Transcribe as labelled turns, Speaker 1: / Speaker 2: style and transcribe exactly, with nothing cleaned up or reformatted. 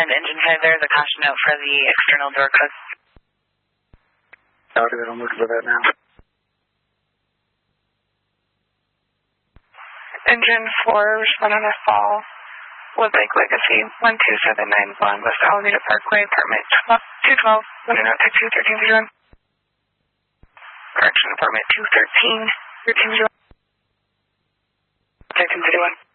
Speaker 1: And engine five, there's a caution out for the external door cook.
Speaker 2: Copy that, I'm looking for that now.
Speaker 3: Engine four, respond on a fall. Wood Lake Legacy, one two seven nine one, West Alameda Parkway, apartment two twelve, one oh two two, thirteen zero one. Correction, apartment two thirteen, thirteen zero one. thirteen zero one.